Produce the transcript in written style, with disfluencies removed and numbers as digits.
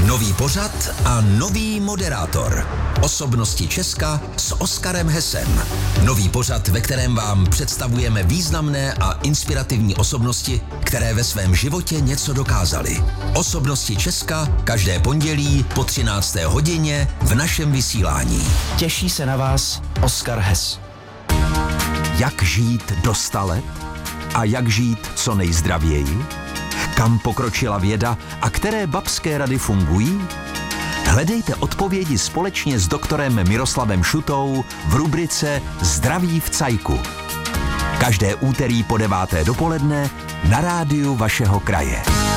Nový pořad a nový moderátor. Osobnosti Česka s Oskarem Hessem. Nový pořad, ve kterém vám představujeme významné a inspirativní osobnosti, které ve svém životě něco dokázaly. Osobnosti Česka každé pondělí po 13. hodině v našem vysílání. Těší se na vás Oskar Hess. Jak žít do 100 let? A jak žít co nejzdravěji? Kam pokročila věda a které babské rady fungují? Hledejte odpovědi společně s doktorem Miroslavem Šutou v rubrice Zdraví v cajku. Každé úterý po 9. dopoledne na rádiu vašeho kraje.